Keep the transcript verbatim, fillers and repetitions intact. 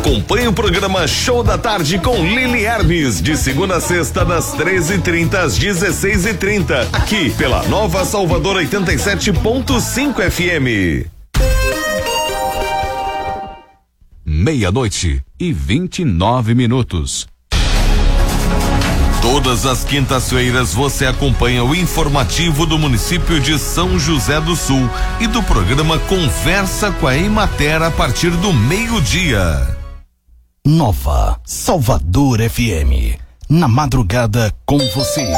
Acompanhe o programa Show da Tarde com Lili Hermes, de segunda a sexta, das treze e trinta às dezesseis e trinta, aqui pela Nova Salvador oitenta e sete ponto cinco F M. Meia-noite e vinte e nove minutos. Todas as quintas-feiras você acompanha o informativo do município de São José do Sul e do programa Conversa com a Emater a partir do meio-dia. Nova Salvador F M, na madrugada com você.